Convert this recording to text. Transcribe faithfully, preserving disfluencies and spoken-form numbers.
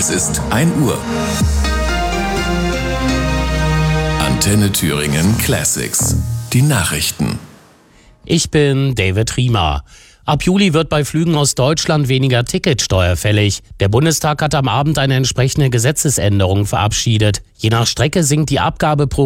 Es ist ein Uhr. Antenne Thüringen Classics. Die Nachrichten. Ich bin David Riemer. Ab Juli wird bei Flügen aus Deutschland weniger Ticketsteuer fällig. Der Bundestag hat am Abend eine entsprechende Gesetzesänderung verabschiedet. Je nach Strecke sinkt die Abgabe pro